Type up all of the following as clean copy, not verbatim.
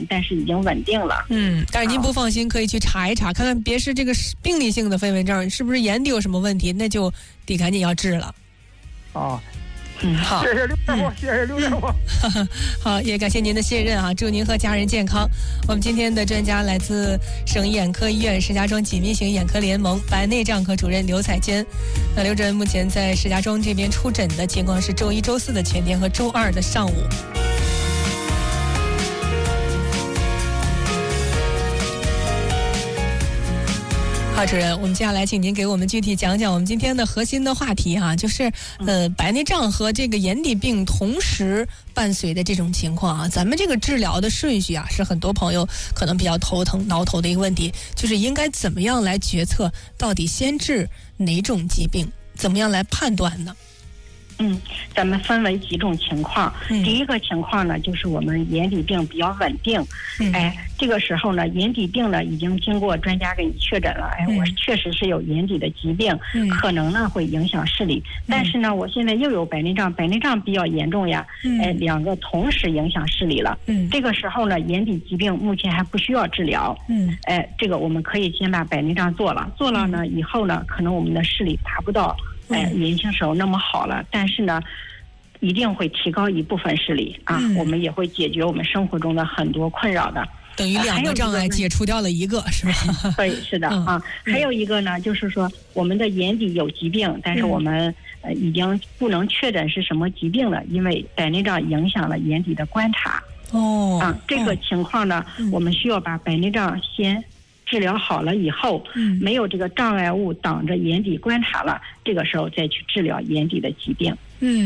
但是已经稳定了。 但是您不放心，可以去查一查，看看别是这个病理性的飞蚊症，是不是眼底有什么问题，那就得赶紧要治了。 好， 谢谢刘大夫，谢谢刘大夫。 好，也感谢您的信任啊，祝您和家人健康。我们今天的专家来自省眼科医院石家庄锦密型眼科联盟白内障科主任刘彩娟。那刘主任目前在石家庄这边出诊的情况是周一、周四的全天和周二的上午。好，主任，我们接下来请您给我们具体讲讲我们今天的核心的话题哈，就是白内障和这个眼底病同时伴随的这种情况啊，咱们这个治疗的顺序啊，是很多朋友可能比较头疼挠头的一个问题，就是应该怎么样来决策到底先治哪种疾病，怎么样来判断呢？ 咱们分为几种情况。第一个情况呢，就是我们眼底病比较稳定。这个时候呢，眼底病呢已经经过专家给你确诊了，我确实是有眼底的疾病，可能呢会影响视力。但是呢，我现在又有白内障，白内障比较严重呀，两个同时影响视力了。这个时候呢，眼底疾病目前还不需要治疗。这个我们可以先把白内障做了呢以后呢，可能我们的视力达不到年轻时候那么好了，但是呢一定会提高一部分视力啊，我们也会解决我们生活中的很多困扰的。 等于两个障碍解除掉了一个，是吧？ 对，是的啊。还有一个呢，就是说我们的眼底有疾病，但是我们已经不能确诊是什么疾病了，因为白内障影响了眼底的观察。这个情况呢，我们需要把白内障先治疗好了以后，没有这个障碍物挡着眼底观察了，这个时候再去治疗眼底的疾病。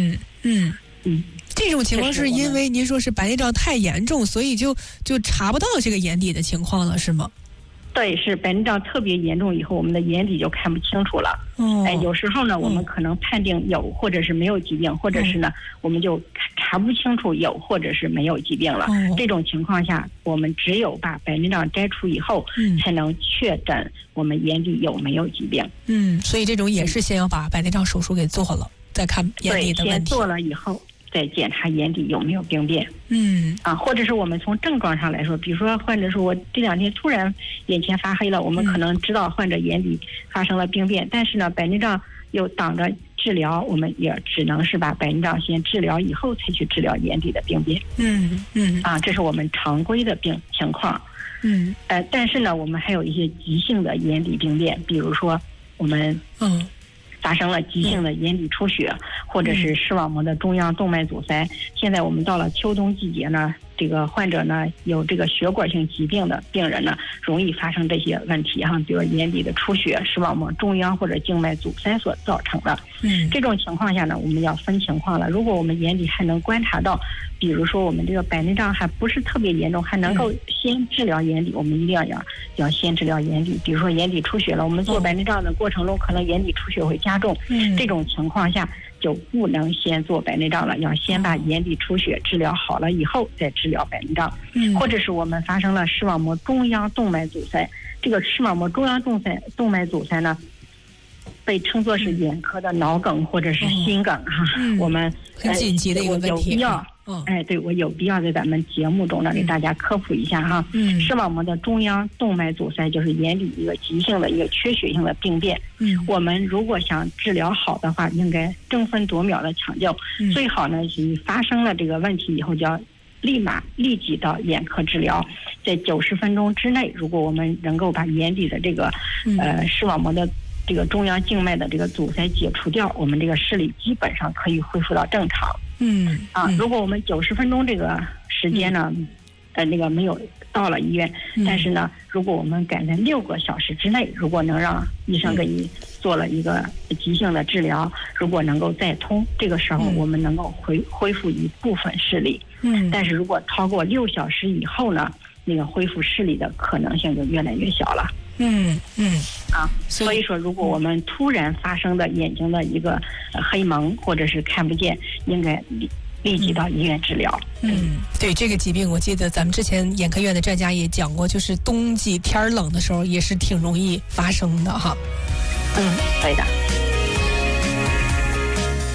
这种情况是因为您说是白内障太严重，所以就查不到这个眼底的情况了，是吗？ 对，是白内障特别严重以后，我们的眼底就看不清楚了。有时候呢，我们可能判定有或者是没有疾病，或者是呢，我们就查不清楚有或者是没有疾病了。这种情况下，我们只有把白内障摘除以后，才能确诊我们眼底有没有疾病。 所以这种也是先要把白内障手术给做了，再看眼底的问题。 先做了以后，再检查眼底有没有病变。或者是我们从症状上来说，比如说患者说我这2天突然眼前发黑了，我们可能知道患者眼底发生了病变，但是呢，白内障又挡着治疗，我们也只能是把白内障先治疗以后才去治疗眼底的病变。这是我们常规的病情况。但是呢，我们还有一些急性的眼底病变，比如说我们发生了急性的眼底出血，或者是视网膜的中央动脉阻塞。现在我们到了秋冬季节呢，这个患者呢有这个血管性疾病的病人呢，容易发生这些问题哈，比如眼底的出血、视网膜中央或者静脉阻塞所造成的。这种情况下呢，我们要分情况了。如果我们眼底还能观察到，比如说我们这个白内障还不是特别严重，还能够先治疗眼底，我们一定要先治疗眼底。比如说眼底出血了，我们做白内障的过程中，可能眼底出血会加重，这种情况下就不能先做白内障了，要先把眼底出血治疗好了以后再治疗白内障。或者是我们发生了视网膜中央动脉阻塞，这个视网膜中央动脉阻塞呢，被称作是眼科的脑梗或者是心梗哈。我们很紧急的一个问题。 我有必要在咱们节目中呢给大家科普一下哈。视网膜的中央动脉阻塞就是眼底一个急性的一个缺血性的病变。我们如果想治疗好的话，应该争分夺秒的抢救。最好呢是发生了这个问题以后，就要立即到眼科治疗。在90分钟之内，如果我们能够把眼底的这个视网膜的这个中央静脉的这个阻塞解除掉，我们这个视力基本上可以恢复到正常。如果我们90分钟这个时间呢，那个没有到了医院，但是呢，如果我们赶在6个小时之内，如果能让医生给你做了一个急性的治疗，如果能够再通，这个时候我们能够恢复一部分视力。但是如果超过6小时以后呢，那个恢复视力的可能性就越来越小了。所以说如果我们突然发生的眼睛的一个黑蒙或者是看不见，应该立即到医院治疗。 对，这个疾病我记得咱们之前眼科院的专家也讲过，就是冬季天冷的时候也是挺容易发生的哈。 对的。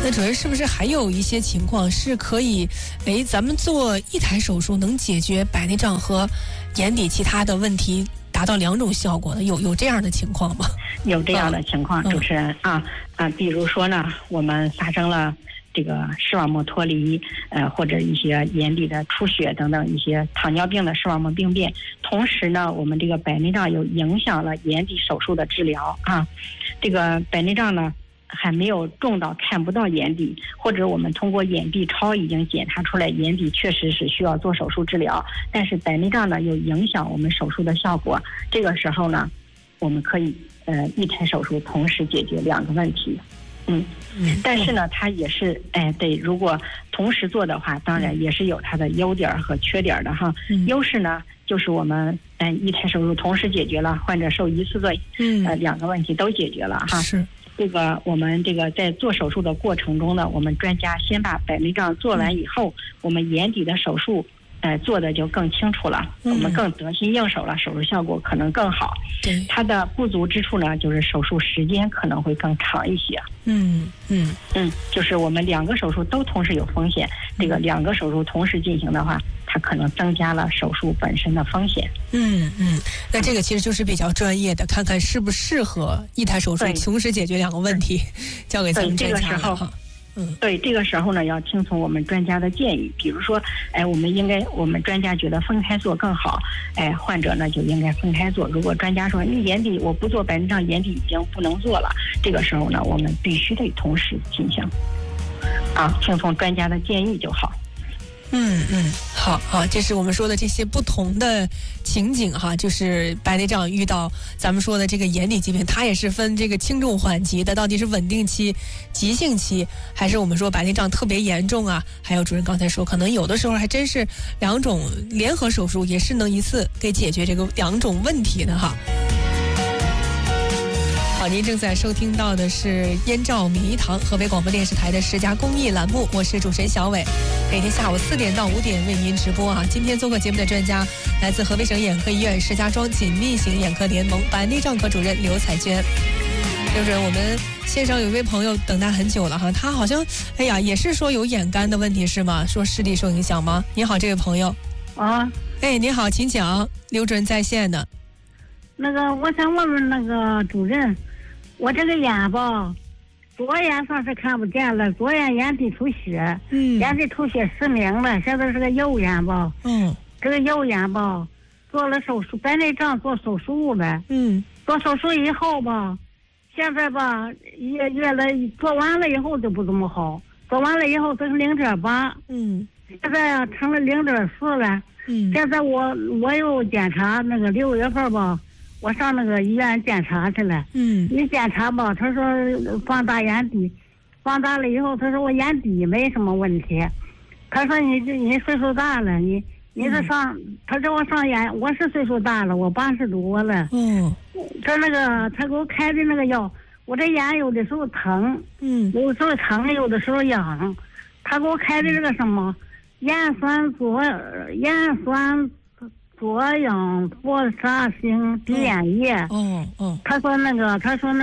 那主任是不是还有一些情况是可以，咱们做一台手术能解决白内障和眼底其他的问题，达到2种效果的？有这样的情况吗？ 有这样的情况，主持人比如说呢，我们发生了这个视网膜脱离，或者一些眼底的出血等等一些糖尿病的视网膜病变，同时呢，我们这个白内障又影响了眼底手术的治疗这个白内障呢还没有重到看不到眼底，或者我们通过眼 B 超已经检查出来眼底确实是需要做手术治疗，但是白内障呢又影响我们手术的效果，这个时候呢，我们可以一台手术同时解决2个问题。但是呢，它也是对，如果同时做的话，当然也是有它的优点和缺点的哈。优势呢，就是我们一台手术同时解决了患者受一次做2个问题都解决了哈。 是。 这个我们这个在做手术的过程中呢，我们专家先把白内障做完以后，我们眼底的手术做的就更清楚了，我们更得心应手了，手术效果可能更好。 对， 它的不足之处呢，就是手术时间可能会更长一些。就是我们2个手术都同时有风险，这个2个手术同时进行的话，它可能增加了手术本身的风险。 那这个其实就是比较专业的，看看适不适合一台手术同时解决2个问题，交给咱们专家了。 对，这个时候呢，要听从我们专家的建议。比如说，我们专家觉得分开做更好，患者呢就应该分开做。如果专家说你眼底我不做白内障，眼底已经不能做了，这个时候呢，我们必须得同时进行，听从专家的建议就好。 好，这是我们说的这些不同的情景哈，就是白内障遇到咱们说的这个眼底疾病，它也是分这个轻重缓急的，到底是稳定期、急性期，还是我们说白内障特别严重啊？还有主任刚才说，可能有的时候还真是2种联合手术也是能一次给解决这个2种问题的哈。好，您正在收听到的是燕赵免疫堂河北广播电视台的10佳公益栏目，我是主持人小伟，每天下午4点到5点为您直播今天做客节目的专家来自河北省眼科医院石家庄紧密型眼科联盟白内障科主任刘彩娟。刘主任，我们线上有一位朋友等待很久了哈，他好像也是说有眼干的问题是吗？说视力受影响吗？你好，这位朋友。你好，请讲，刘主任在线的。 那个，我想问问那个主任，我这个眼吧，左眼上是看不见了，左眼眼底出血，眼底出血失明了，现在是个右眼吧，这个右眼吧，做了手术，白内障做手术呗，做手术以后吧，现在吧越来做完了以后就不怎么好，做完了以后是0.8，现在成了0.4了，现在我又检查那个6月份吧。我上那个医院检查去了，一检查吧，他说放大眼底，放大了以后，他说我眼底没什么问题，他说你岁数大了，你是上，他叫我上眼，我是岁数大了，我80多了，他那个他给我开的那个药，我这眼有的时候疼，有时候疼，有的时候痒，他给我开的这个什么眼酸左氧唑沙星滴眼液。他说那个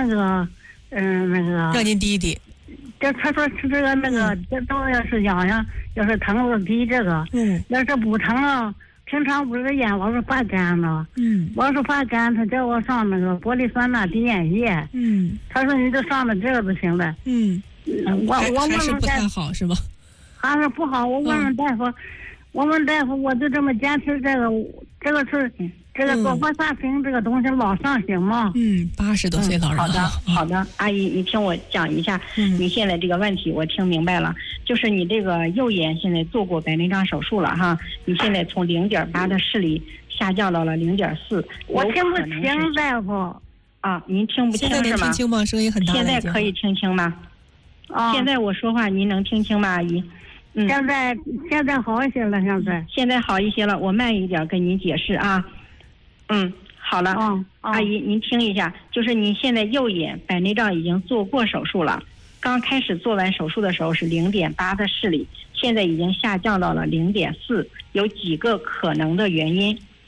让您滴一滴。 他说是这个那个，这都要是痒痒，要是疼了滴这个。要是不疼了，平常不是眼老是发干了。老是发干，他叫我上那个玻璃酸钠滴眼液。他说你就上了这个就行了。我还是不太好是吗？ 还是不好，我问问大夫。我就这么坚持这个是这个左唑沙星这个东西老上行吗 ？80多岁老人。 好的，阿姨，你听我讲一下你现在这个问题，我听明白了，就是你这个右眼现在做过白内障手术了哈，你现在从0.8的视力下降到了0.4， 我听不清大夫。 您听不清是吗？ 现在能听清吗？声音很大。 现在可以听清吗？现在我说话您能听清吗，阿姨？ 现在好一些了， 现在好一些了，我慢一点跟您解释啊。好了，阿姨您听一下，就是您现在右眼白内障已经做过手术了，刚开始做完手术的时候是0.8的视力，现在已经下降到了0.4，有几个可能的原因。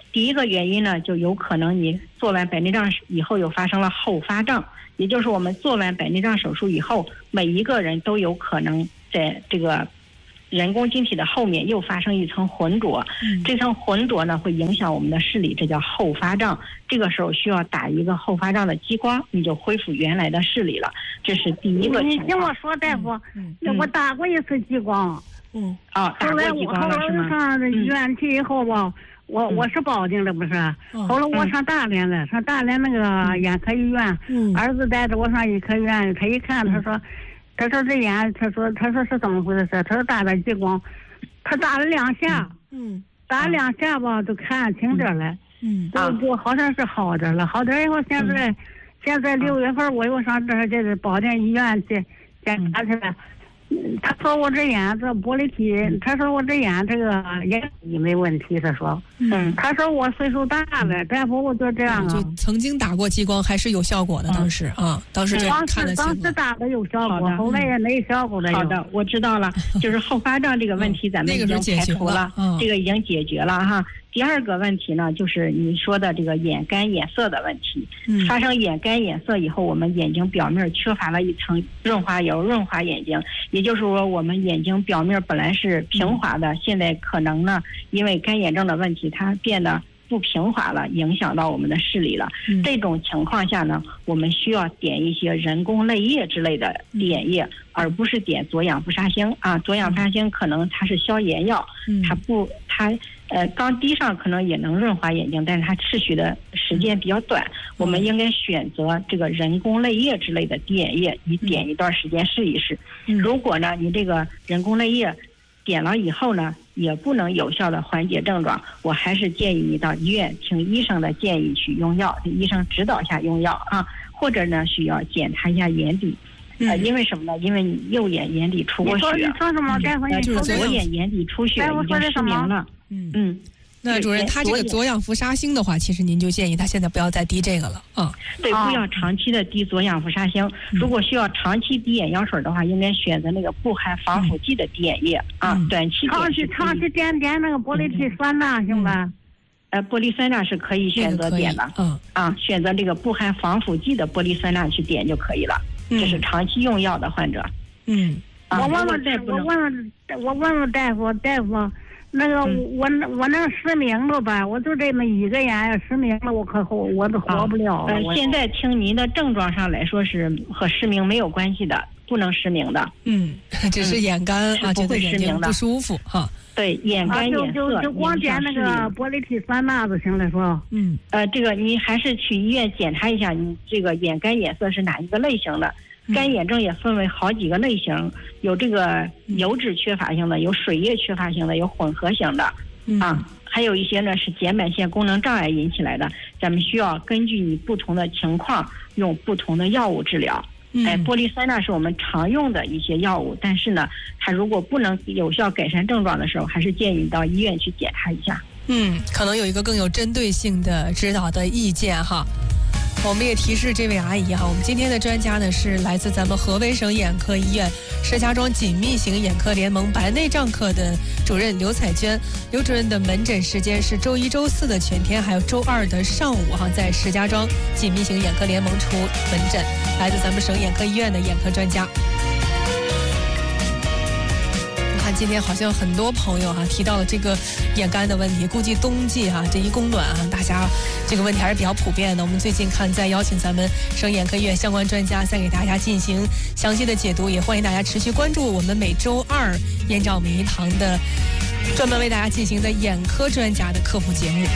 第一个原因呢，就有可能你做完白内障以后又发生了后发症，也就是我们做完白内障手术以后，每一个人都有可能在这个人工晶体的后面又发生一层浑浊，这层浑浊呢会影响我们的视力，这叫后发障。这个时候需要打一个后发障的激光，你就恢复原来的视力了。这是第一个情况。 你听我说，大夫，我打过一次激光。 打过激光了是吗？ 后来我上医院去以后吧，我是保定的不是？后来我上大连了，上大连那个眼科医院，儿子带着我上医科医院，他一看，他说这眼，他说是怎么回事？他说打的激光，他打了2下，打了2下吧，就看清点了，就好像是好点了，好点以后现在6月份我又上这保定医院去检查去了。他说我这眼这玻璃体，他说我这眼这个眼底没问题，他说，他说我岁数大了，大夫我就这样啊。 就曾经打过激光还是有效果的，当时当时就看得清了。 当时打的有效果，后来也没效果了。 好的，我知道了，就是后发障这个问题咱们已经排除了，这个已经解决了哈。第二个问题呢，就是你说的这个眼干眼涩的问题。发生眼干眼涩以后，我们眼睛表面缺乏了一层润滑油，润滑眼睛。也就是说，我们眼睛表面本来是平滑的，现在可能呢，因为干眼症的问题，它变得不平滑了，影响到我们的视力了。这种情况下呢，我们需要点一些人工泪液之类的点液，而不是点左氧氟沙星啊。左氧氟沙星可能它是消炎药，它刚滴上可能也能润滑眼睛，但是它持续的时间比较短。我们应该选择这个人工泪液之类的点液，你点一段时间试一试。如果呢，你这个人工泪液点了以后呢，也不能有效的缓解症状，我还是建议你到医院听医生的建议去用药，医生指导下用药啊，或者呢需要检查一下眼底。因为什么呢？因为你右眼眼底出过血。 你说什么？大夫， 就是左眼眼底出血，已经失明了。 那主任，他这个左氧氟沙星的话，其实您就建议他现在不要再滴这个了啊。 对，不要长期的滴左氧氟沙星。如果需要长期滴眼药水的话，应该选择那个不含防腐剂的滴眼液啊。短期长期点那个玻璃体酸钠行吧？ 玻璃酸钠是可以选择点的。选择这个不含防腐剂的玻璃酸钠去点就可以了。这是长期用药的患者。 我问问大夫，那个我能失明了吧？我就这么一个眼失明了，我都活不了了。 现在听您的症状上来说是和失明没有关系的，不能失明的。 只是眼干啊， 不会失明的， 不舒服哈。 对，眼干眼涩， 就光点那个玻璃体酸钠就行了，是吧？ 这个你还是去医院检查一下，你这个眼干眼涩是哪一个类型的？干眼症也分为好几个类型，有这个油脂缺乏型的，有水液缺乏型的，有混合型的还有一些呢是睑板腺功能障碍引起来的，咱们需要根据你不同的情况用不同的药物治疗。玻璃酸钠是我们常用的一些药物，但是呢，它如果不能有效改善症状的时候，还是建议你到医院去检查一下。 可能有一个更有针对性的指导的意见哈。我们也提示这位阿姨哈，我们今天的专家呢是来自咱们河北省眼科医院石家庄紧密型眼科联盟白内障科的主任刘彩娟。刘主任的门诊时间是周1、周4的全天，还有周2的上午哈，在石家庄紧密型眼科联盟出门诊，来自咱们省眼科医院的眼科专家。今天好像很多朋友提到了这个眼干的问题，估计冬季这一供暖大家这个问题还是比较普遍的。我们最近看再邀请咱们省眼科医院相关专家再给大家进行详细的解读，也欢迎大家持续关注我们每周2燕赵明一堂的专门为大家进行的眼科专家的科普节目。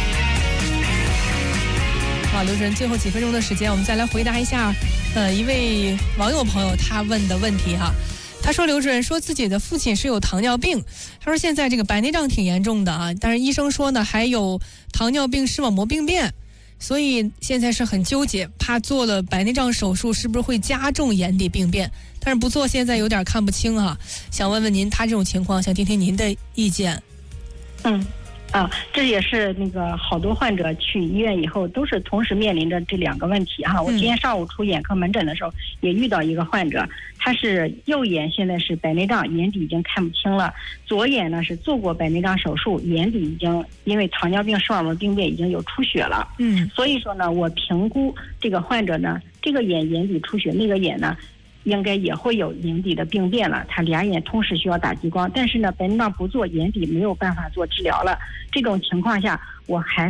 好，刘主任，最后几分钟的时间，我们再来回答一下一位网友朋友他问的问题哈。他说刘主任说自己的父亲是有糖尿病，他说现在这个白内障挺严重的但是医生说呢还有糖尿病视网膜病变，所以现在是很纠结，怕做了白内障手术是不是会加重眼底病变，但是不做现在有点看不清想问问您他这种情况，想听听您的意见。 这也是那个好多患者去医院以后都是同时面临着这2个问题哈。我今天上午出眼科门诊的时候也遇到一个患者，他是右眼现在是白内障，眼底已经看不清了，左眼呢是做过白内障手术，眼底已经因为糖尿病视网膜病变已经有出血了。所以说呢，我评估这个患者呢，这个眼底出血，那个眼呢应该也会有眼底的病变了，他俩眼同时需要打激光，但是呢白内障不做，眼底没有办法做治疗了，这种情况下我还